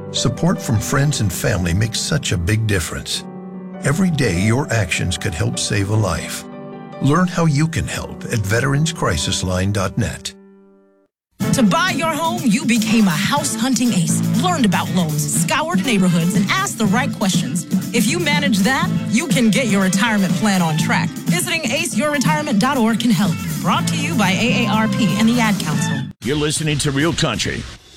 Support from friends and family makes such a big difference. Every day, your actions could help save a life. Learn how you can help at veteranscrisisline.net. To buy your home, you became a house hunting ace, learned about loans, scoured neighborhoods, and asked the right questions. If you manage that, you can get your retirement plan on track. Visiting aceyourretirement.org can help. Brought to you by AARP and the Ad Council. You're listening to Real Country